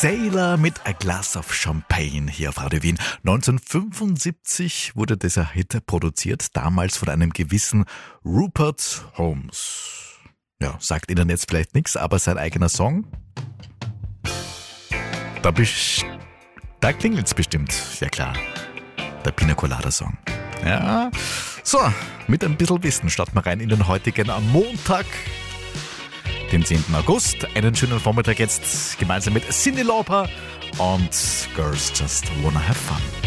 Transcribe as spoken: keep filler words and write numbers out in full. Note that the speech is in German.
Sailor mit A Glass of Champagne hier auf Radio Wien. neunzehnhundertfünfundsiebzig wurde dieser Hit produziert, damals von einem gewissen Rupert Holmes. Ja, sagt Ihnen jetzt vielleicht nichts, aber sein eigener Song, da, best- da klingelt's bestimmt. Ja klar, der Pina Colada Song. Ja, so, mit ein bisschen Wissen starten wir rein in den heutigen Montag, den zehnten August. Einen schönen Vormittag jetzt gemeinsam mit Cyndi Lauper und Girls Just Wanna Have Fun.